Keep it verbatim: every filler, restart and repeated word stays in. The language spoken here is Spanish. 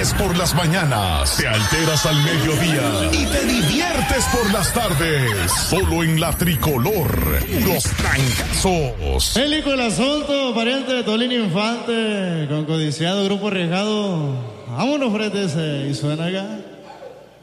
ríes por las mañanas, te alteras al mediodía y te diviertes por las tardes. Solo en la Tricolor, puros trancazos. El hijo del asunto, pariente de Tolín Infante, con codiciado grupo arriesgado. Vámonos, frente ese, y suena acá.